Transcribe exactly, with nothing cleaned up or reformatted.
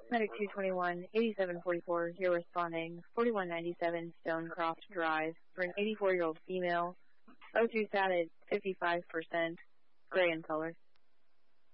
Medic two twenty-one, eighty-seven forty-four, here responding, forty-one ninety-seven Stonecroft Drive, for an eighty-four-year-old female, O two sat at fifty-five percent, gray in color.